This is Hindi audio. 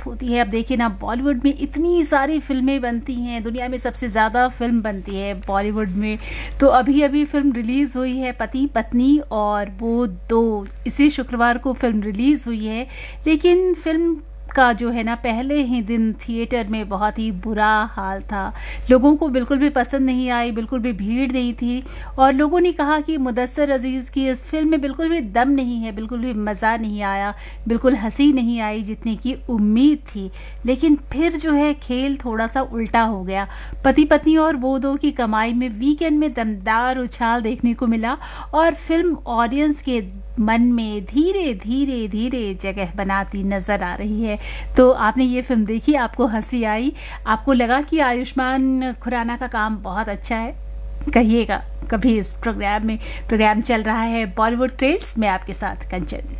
होती है। अब देखिए ना, बॉलीवुड में इतनी सारी फ़िल्में बनती हैं, दुनिया में सबसे ज़्यादा फ़िल्म बनती है बॉलीवुड में। तो अभी-अभी फ़िल्म रिलीज़ हुई है पति पत्नी, और वो 2 इसी शुक्रवार को फ़िल्म रिलीज़ हुई है। लेकिन फ़िल्म का जो है ना, पहले ही दिन थिएटर में बहुत ही बुरा हाल था। लोगों को बिल्कुल भी पसंद नहीं आई, बिल्कुल भी भीड़ नहीं थी, और लोगों ने कहा कि मुदस्सिर अज़ीज़ की इस फ़िल्म में बिल्कुल भी दम नहीं है, बिल्कुल भी मज़ा नहीं आया, बिल्कुल हँसी नहीं आई जितनी की उम्मीद थी। लेकिन फिर जो है खेल थोड़ा-सा उल्टा हो गया। पति पत्नी और वो 2 की कमाई में वीकेंड में दमदार उछाल देखने को मिला, और फ़िल्म ऑडियंस के मन में धीरे धीरे धीरे जगह बनाती नजर आ रही है। तो आपने ये फिल्म देखी, आपको हंसी आई, आपको लगा कि आयुष्मान खुराना का काम बहुत अच्छा है? कहिएगा कभी इस प्रोग्राम चल रहा है बॉलीवुड ट्रेल्स में आपके साथ कंचन।